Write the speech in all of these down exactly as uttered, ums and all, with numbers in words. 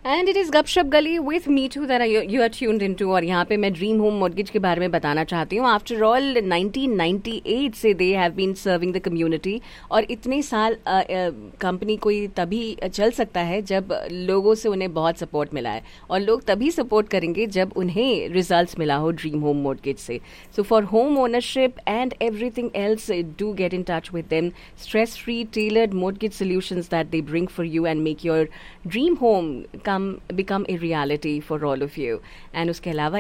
And it is गपशप गली with me to that you are tuned into. और यहाँ पे मैं ड्रीम होम मॉर्गेज के बारे में बताना चाहती हूँ। After all nineteen ninety eight से they have been serving the community, और इतने साल कंपनी कोई तभी चल सकता है जब लोगों से उन्हें बहुत सपोर्ट मिला है, और लोग तभी सपोर्ट करेंगे जब उन्हें रिजल्ट्स मिला हो ड्रीम होम मॉर्गेज से। So for home ownership and everything else, do get in touch with them. Stress free tailored mortgage solutions that they bring for you and make your dream home come become a reality for all of you. And उसके अलावा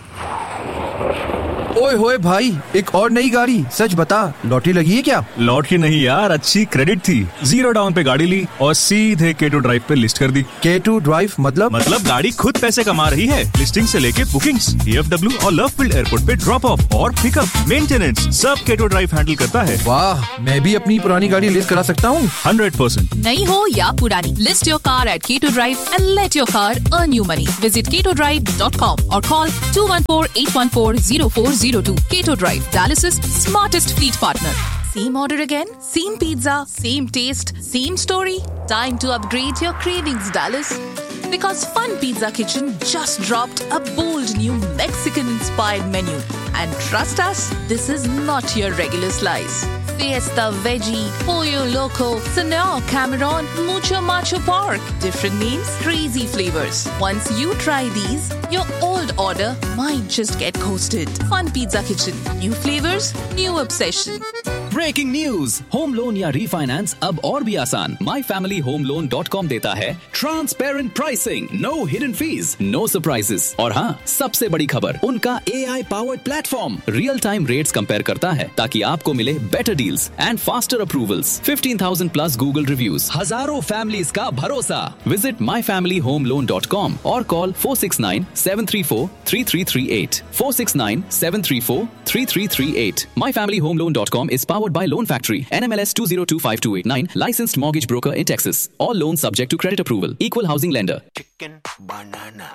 ओए होए भाई, एक और नई गाड़ी। सच बता, लॉटरी लगी है क्या? लॉटरी नहीं यार, अच्छी क्रेडिट थी। जीरो डाउन पे गाड़ी ली और सीधे के टू ड्राइव पे लिस्ट कर दी। के टू ड्राइव मतलब? मतलब गाड़ी खुद पैसे कमा रही है। लिस्टिंग से लेके बुकिंग्स, डी एफ डब्ल्यू और लवफील्ड एयरपोर्ट पे ड्रॉप ऑफ और पिकअप, मेंटेनेंस, सब के टू ड्राइव हैंडल करता है। वाह, मैं भी अपनी पुरानी गाड़ी लिस्ट करा सकता हूँ। Hundred percent. नई हो या पुरानी, लिस्ट योर कार एट के to drive and let your car earn you money. Visit के टू ड्राइव डॉट कॉम और call to one four eight one four zero four zero to. के to Drive, Dallas's smartest fleet partner. Same order again? Same pizza? Same taste? Same story? Time to upgrade your cravings, Dallas. Because Fun Pizza Kitchen just dropped a bold new Mexican-inspired menu. And trust us, this is not your regular slice. Fiesta Veggie, Pollo Loco, Senor Cameron, Mucho Macho Pork. Different names, crazy flavors. Once you try these, your old order might just get coasted. Fun Pizza Kitchen. New flavors, new obsession. Breaking news, home loan या refinance अब और भी आसान। My family home loan dot com देता है transparent pricing, no hidden fees, no surprises. और हाँ, सबसे बड़ी खबर, उनका ए I powered platform real time rates compare करता है ताकि आपको मिले better deals and faster approvals. Fifteen thousand plus Google reviews, हजारों फैमिलीज का भरोसा। Visit my family home loan dot com और call four six nine seven three four three three three eight four six nine seven three four three three three eight. My family home loan dot com is powered by Loan Factory, N M L S two zero two five two eight nine, licensed mortgage broker in Texas. All loans subject to credit approval. Equal housing lender. Chicken banana.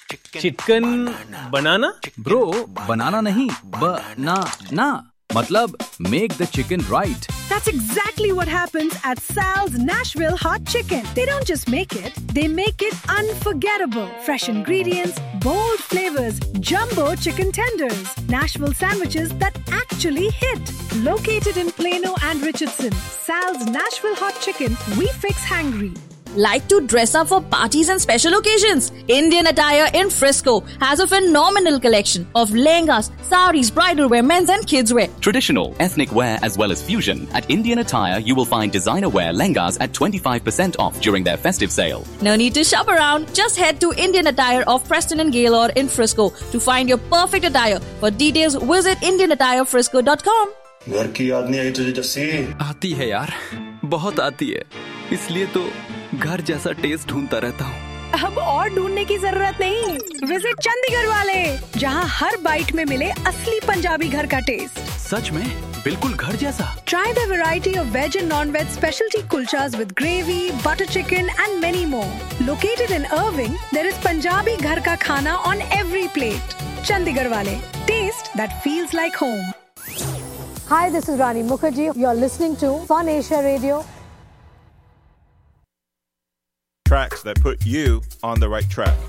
Chicken banana? Bro, बनाना नहीं, ब-ना-ना मतलब make the chicken right. That's exactly what happens at Sal's Nashville Hot Chicken. They don't just make it, they make it unforgettable. Fresh ingredients, bold flavors, jumbo chicken tenders, Nashville sandwiches that actually hit. Located in Plano and Richardson, Sal's Nashville Hot Chicken, we fix hangry. Like to dress up for parties and special occasions? Indian Attire in Frisco has a phenomenal collection of lehengas, saris, bridal wear, men's and kids wear. Traditional, ethnic wear as well as fusion. At Indian Attire, you will find designer wear lehengas at twenty-five percent off during their festive sale. No need to shop around. Just head to Indian Attire of Preston and Gaylord in Frisco to find your perfect attire. For details, visit indian attire frisco dot com. घर की याद नहीं आई तुझे जस्सी? आती है यार, बहुत आती है, इसलिए तो घर जैसा टेस्ट ढूंढता रहता हूँ। अब और ढूंढने की जरूरत नहीं। विजिट चंडीगढ़ वाले, जहाँ हर बाइट में मिले असली पंजाबी घर का टेस्ट। सच में बिल्कुल घर जैसा। Try the variety of veg and non-veg specialty kulchas with gravy, butter chicken and many more. Located in Irving, there is Punjabi घर का खाना on every plate. चंडीगढ़ वाले, taste that feels like home. Hi, this is Rani Mukherjee. You're listening to Fun Asia Radio. Tracks that put you on the right track.